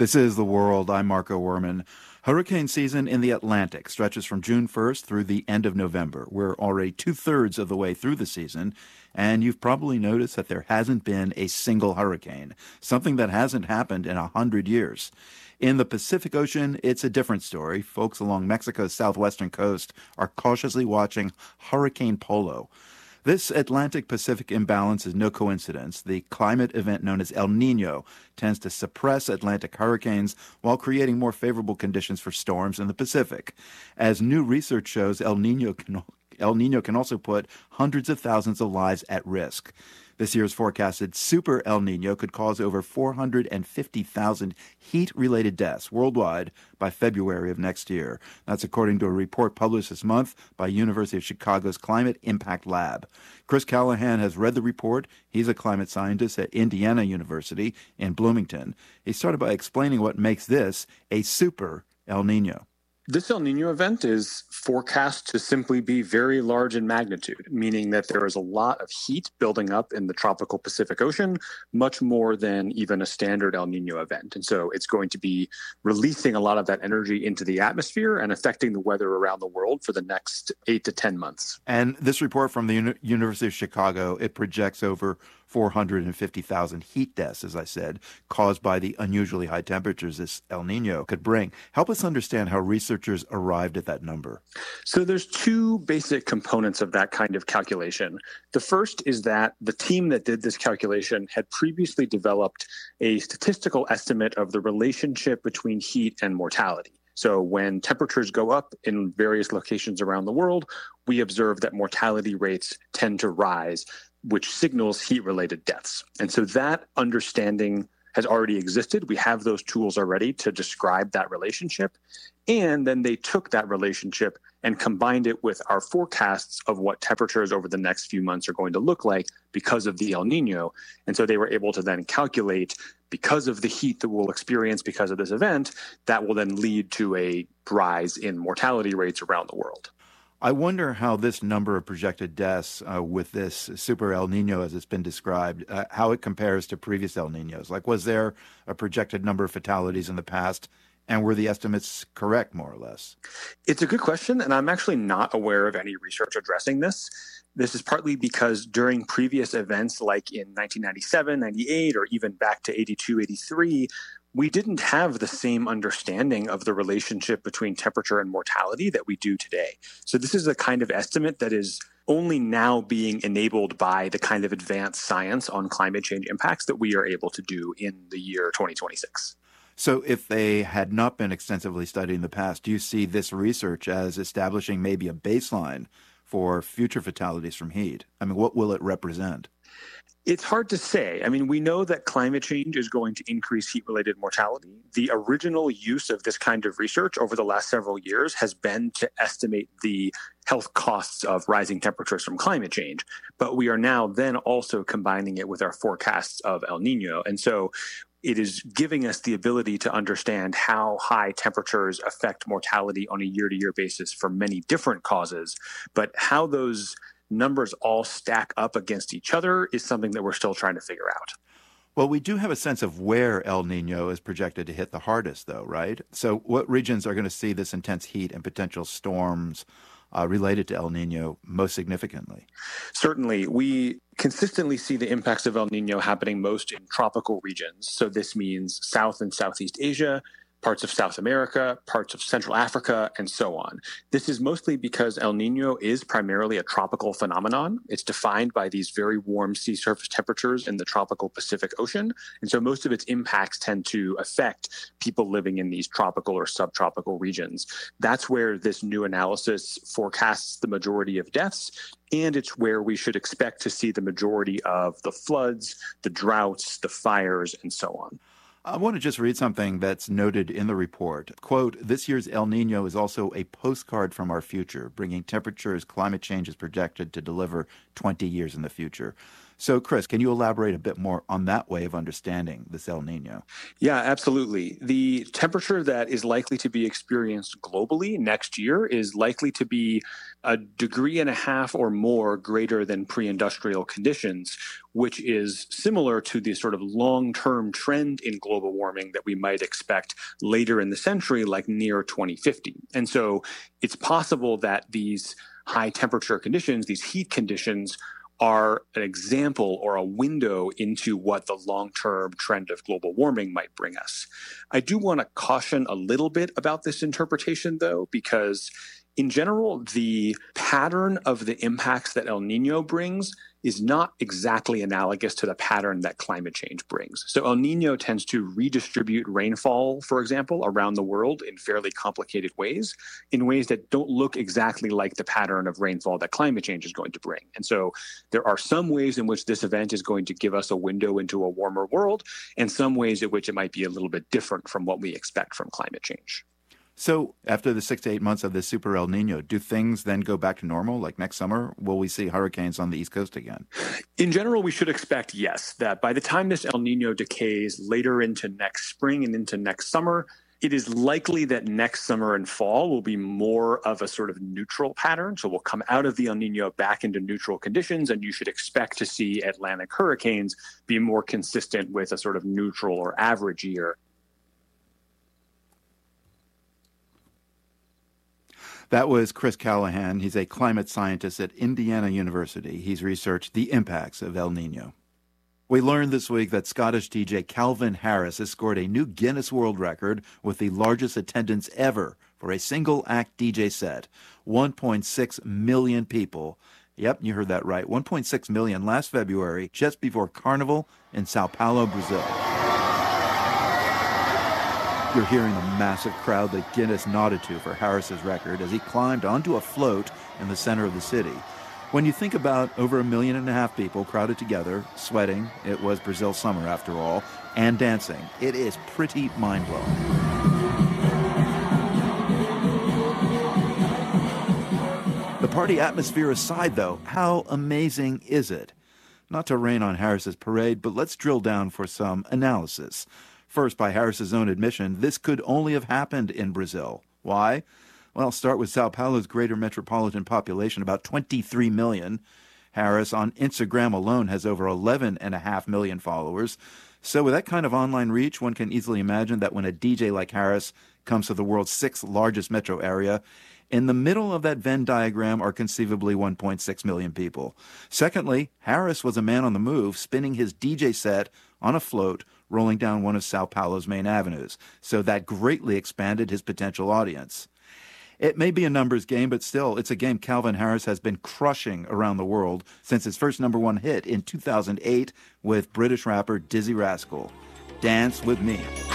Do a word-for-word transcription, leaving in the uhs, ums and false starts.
This is The World. I'm Marco Werman. Hurricane season in the Atlantic stretches from June first through the end of November. We're already two-thirds of the way through the season, and you've probably noticed that there hasn't been a single hurricane, something that hasn't happened in a hundred years. In the Pacific Ocean, it's a different story. Folks along Mexico's southwestern coast are cautiously watching Hurricane Polo. This Atlantic-Pacific imbalance is no coincidence. The climate event known as El Nino tends to suppress Atlantic hurricanes while creating more favorable conditions for storms in the Pacific. As new research shows, El Nino can, El Nino can also put hundreds of thousands of lives at risk. This year's forecasted super El Nino could cause over four hundred fifty thousand heat-related deaths worldwide by February of next year. That's according to a report published this month by University of Chicago's Climate Impact Lab. Chris Callahan has read the report. He's a climate scientist at Indiana University in Bloomington. He started by explaining what makes this a super El Nino. This El Nino event is forecast to simply be very large in magnitude, meaning that there is a lot of heat building up in the tropical Pacific Ocean, much more than even a standard El Nino event. And so it's going to be releasing a lot of that energy into the atmosphere and affecting the weather around the world for the next eight to ten months. And this report from the Uni- University of Chicago, it projects over four hundred fifty thousand heat deaths, as I said, caused by the unusually high temperatures this El Nino could bring. Help us understand how researchers arrived at that number. So there's two basic components of that kind of calculation. The first is that the team that did this calculation had previously developed a statistical estimate of the relationship between heat and mortality. So when temperatures go up in various locations around the world, we observe that mortality rates tend to rise, which signals heat-related deaths. And so that understanding has already existed. We have those tools already to describe that relationship. And then they took that relationship and combined it with our forecasts of what temperatures over the next few months are going to look like because of the El Nino. And so they were able to then calculate, because of the heat that we'll experience because of this event, that will then lead to a rise in mortality rates around the world. I wonder how this number of projected deaths uh, with this super El Nino, as it's been described, uh, how it compares to previous El Ninos. Like, was there a projected number of fatalities in the past, and were the estimates correct, more or less? It's a good question, and I'm actually not aware of any research addressing this. This is partly because during previous events, like in nineteen ninety-seven, ninety-eight, or even back to eighty-two, eighty-three, we didn't have the same understanding of the relationship between temperature and mortality that we do today. So this is a kind of estimate that is only now being enabled by the kind of advanced science on climate change impacts that we are able to do in the year twenty twenty-six. So if they had not been extensively studied in the past, do you see this research as establishing maybe a baseline for future fatalities from heat? I mean, what will it represent? It's hard to say. I mean, we know that climate change is going to increase heat-related mortality. The original use of this kind of research over the last several years has been to estimate the health costs of rising temperatures from climate change. But we are now then also combining it with our forecasts of El Nino. And so it is giving us the ability to understand how high temperatures affect mortality on a year-to-year basis for many different causes. But how those numbers all stack up against each other is something that we're still trying to figure out. Well, we do have a sense of where El Nino is projected to hit the hardest, though, right? So what regions are going to see this intense heat and potential storms uh, related to El Nino most significantly? Certainly. We consistently see the impacts of El Nino happening most in tropical regions. So this means South and Southeast Asia, parts of South America, parts of Central Africa, and so on. This is mostly because El Nino is primarily a tropical phenomenon. It's defined by these very warm sea surface temperatures in the tropical Pacific Ocean. And so most of its impacts tend to affect people living in these tropical or subtropical regions. That's where this new analysis forecasts the majority of deaths, and it's where we should expect to see the majority of the floods, the droughts, the fires, and so on. I want to just read something that's noted in the report. Quote, this year's El Nino is also a postcard from our future, bringing temperatures climate change is projected to deliver twenty years in the future. So, Chris, can you elaborate a bit more on that way of understanding this El Nino? Yeah, absolutely. The temperature that is likely to be experienced globally next year is likely to be a degree and a half or more greater than pre-industrial conditions, which is similar to the sort of long-term trend in global warming that we might expect later in the century, like near twenty fifty. And so it's possible that these high temperature conditions, these heat conditions, are an example or a window into what the long-term trend of global warming might bring us. I do want to caution a little bit about this interpretation, though, because in general, the pattern of the impacts that El Nino brings is not exactly analogous to the pattern that climate change brings. So El Nino tends to redistribute rainfall, for example, around the world in fairly complicated ways, in ways that don't look exactly like the pattern of rainfall that climate change is going to bring. And so there are some ways in which this event is going to give us a window into a warmer world, and some ways in which it might be a little bit different from what we expect from climate change. So after the six to eight months of this super El Nino, do things then go back to normal? Like next summer, will we see hurricanes on the East Coast again? In general, we should expect, yes, that by the time this El Nino decays later into next spring and into next summer, it is likely that next summer and fall will be more of a sort of neutral pattern. So we'll come out of the El Nino back into neutral conditions, and you should expect to see Atlantic hurricanes be more consistent with a sort of neutral or average year. That was Chris Callahan. He's a climate scientist at Indiana University. He's researched the impacts of El Nino. We learned this week that Scottish D J Calvin Harris has scored a new Guinness World Record with the largest attendance ever for a single-act D J set. one point six million people. Yep, you heard that right. one point six million last February, just before Carnival in Sao Paulo, Brazil. You're hearing the massive crowd that Guinness nodded to for Harris's record as he climbed onto a float in the center of the city. When you think about over a million and a half people crowded together, sweating, it was Brazil summer after all, and dancing, it is pretty mind-blowing. The party atmosphere aside, though, how amazing is it? Not to rain on Harris's parade, but let's drill down for some analysis. First, by Harris's own admission, this could only have happened in Brazil. Why? Well, I'll start with Sao Paulo's greater metropolitan population, about twenty-three million. Harris on Instagram alone has over eleven point five million followers. So with that kind of online reach, one can easily imagine that when a D J like Harris comes to the world's sixth largest metro area, in the middle of that Venn diagram are conceivably one point six million people. Secondly, Harris was a man on the move, spinning his D J set on a float, rolling down one of Sao Paulo's main avenues. So that greatly expanded his potential audience. It may be a numbers game, but still, it's a game Calvin Harris has been crushing around the world since his first number one hit in two thousand eight with British rapper Dizzee Rascal. Dance with Me.